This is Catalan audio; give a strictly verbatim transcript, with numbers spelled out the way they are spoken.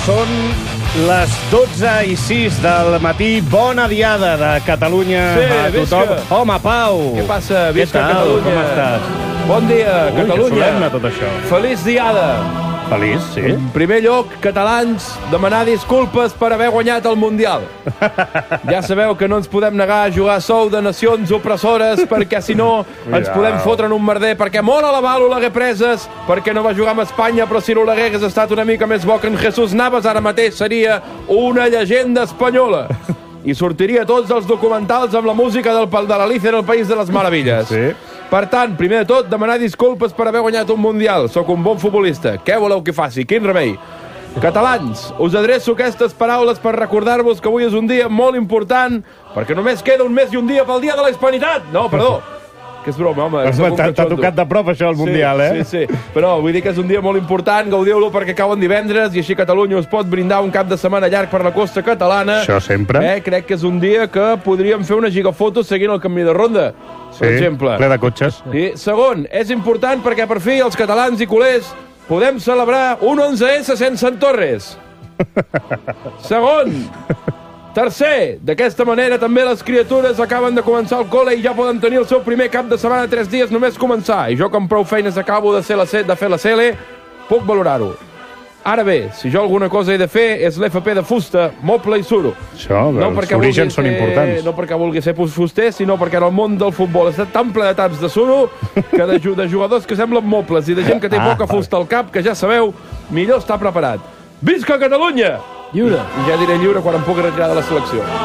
Són les dotze i sis del matí. Bona diada de Catalunya sí, a tothom. Visca. Home, Pau! Què passa? Visca Què tal? Catalunya! Com estàs? Bon dia, Ui, Catalunya! que solemne tot això. Feliç diada! Feliç, sí? En primer lloc, catalans, demanar disculpes per haver guanyat el Mundial. Ja sabeu que no ens podem negar a jugar a sou de nacions opressores perquè, si no, ens podem fotre en un merder, perquè molt a la val Oleguer Preses, perquè no va jugar amb Espanya, però si l'Oleguer hagués estat una mica més bo que en Jesús Navas, ara mateix seria una llegenda espanyola. I sortiria tots els documentals amb la música del, de l'Alicia en el País de les Meravilles. Sí. Per tant, primer de tot, demanar disculpes per haver guanyat un Mundial. Sóc un bon futbolista. Què voleu que faci? Quin remei? Catalans, us adreço aquestes paraules per recordar-vos que avui és un dia molt important, perquè només queda un mes i un dia pel dia de la Hispanitat. No, perdó. Que és broma, home. T'ha tocat de prop això, el Mundial, sí, eh? Sí, sí. Però vull dir que és un dia molt important, gaudiu-lo perquè cauen divendres i així Catalunya us pot brindar un cap de setmana llarg per la costa catalana. Això sempre. Eh? Crec que és un dia que podríem fer una gigafoto seguint el camí de ronda, per sí, exemple. ple de cotxes. I segon, és important perquè per fi els catalans i culers podem celebrar un onze esse sense en Torres. Segon, tercer, d'aquesta manera també les criatures acaben de començar el col·le i ja poden tenir el seu primer cap de setmana tres dies només començar. I jo, com prou feines acabo de, ser la de fer la C L, puc valorar-ho. Ara bé, si jo alguna cosa he de fer és l'F P de fusta, moble i suro. Això, no els orígens són ser, importants. No perquè vulgui ser fuster, sinó perquè en el món del futbol està tan ple de taps de suro que de, de jugadors que semblen mobles i de gent que té ah, poca fusta al cap, que ja sabeu, millor estar preparat. Visca Catalunya! Lliure. I ja diré lliure quan em pugui retirar de la selecció.